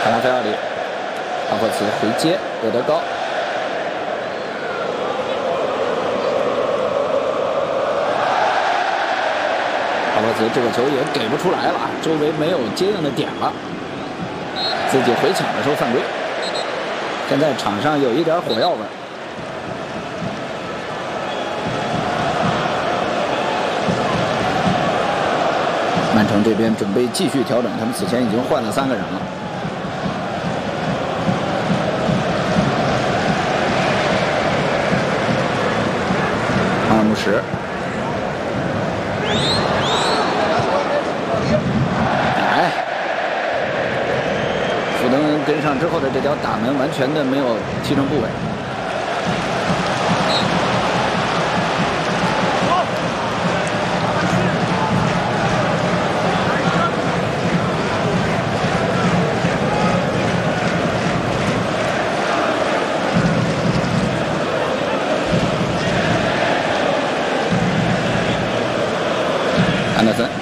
卡拉菲奥里，阿霍茨回接，厄德高。阿霍茨这个球也给不出来了，周围没有接应的点了，自己回抢的时候犯规。现在场上有一点火药味。曼城这边准备继续调整，他们此前已经换了3个人了。阿尔穆什，哎，福登跟上之后的这脚打门完全的没有踢成部位。安德森。